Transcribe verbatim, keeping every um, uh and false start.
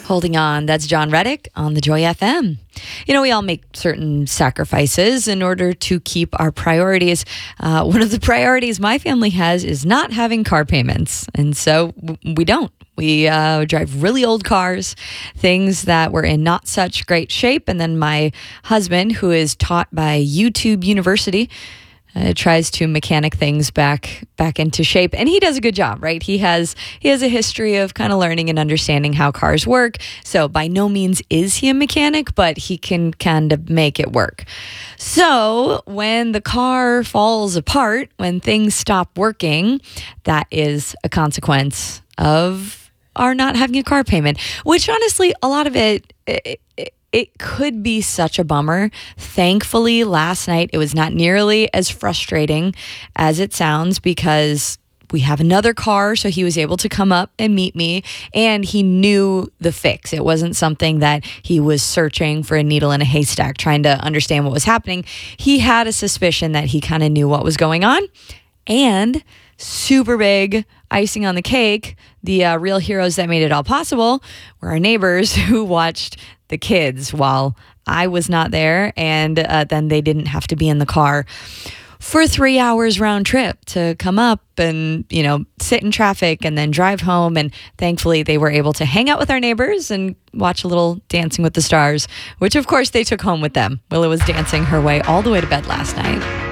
Holding On, that's John Reddick on the Joy F M. You know, we all make certain sacrifices in order to keep our priorities. Uh, one of the priorities my family has is not having car payments. And so w- we don't. We uh, drive really old cars, things that were in not such great shape. And then my husband, who is taught by YouTube University, Uh, tries to mechanic things back back into shape, and he does a good job, right? He has he has a history of kind of learning and understanding how cars work. So by no means is he a mechanic, but he can kind of make it work. So when the car falls apart, when things stop working, that is a consequence of our not having a car payment. Which honestly, a lot of it. it, it It could be such a bummer. Thankfully, last night it was not nearly as frustrating as it sounds because we have another car, so he was able to come up and meet me, and he knew the fix. It wasn't something that he was searching for a needle in a haystack, trying to understand what was happening. He had a suspicion that he kind of knew what was going on, and super big icing on the cake, the uh, real heroes that made it all possible were our neighbors who watched the kids while I was not there, and uh, then they didn't have to be in the car for three hours round trip to come up and, you know, sit in traffic and then drive home. And thankfully they were able to hang out with our neighbors and watch a little Dancing with the Stars, which of course they took home with them. Willa was dancing her way all the way to bed last night.